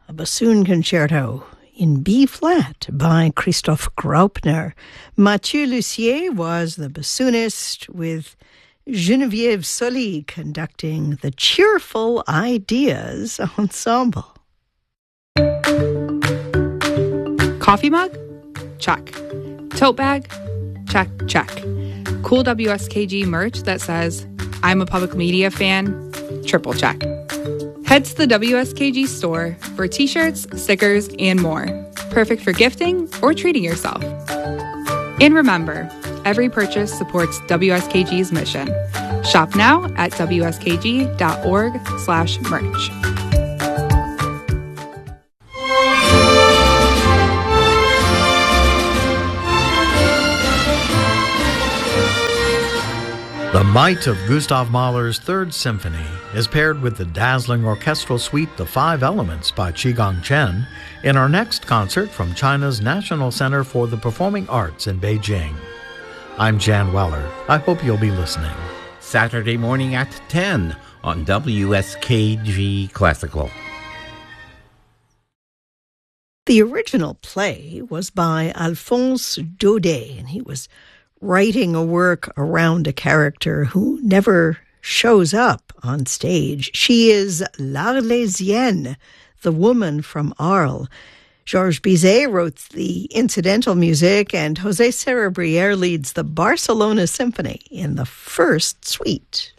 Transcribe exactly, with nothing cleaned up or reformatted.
a bassoon concerto in B-flat by Christoph Graupner. Mathieu Lussier was the bassoonist, with Geneviève Soli conducting the Cheerful Ideas Ensemble. Coffee mug? Check. Tote bag? Check, check. Cool W S K G merch that says, I'm a public media fan? Triple check. Head to the W S K G store for t-shirts, stickers, and more. Perfect for gifting or treating yourself. And remember, every purchase supports W S K G's mission. Shop now at W S K G dot org slash merch. The might of Gustav Mahler's Third Symphony is paired with the dazzling orchestral suite The Five Elements by Qigong Chen in our next concert from China's National Center for the Performing Arts in Beijing. I'm Jan Weller. I hope you'll be listening. Saturday morning at ten on W S K G Classical. The original play was by Alphonse Daudet, and he was writing a work around a character who never shows up on stage. She is l'Arlésienne, the woman from Arles. Georges Bizet wrote the incidental music, and José Cerebriere leads the Barcelona Symphony in the first suite.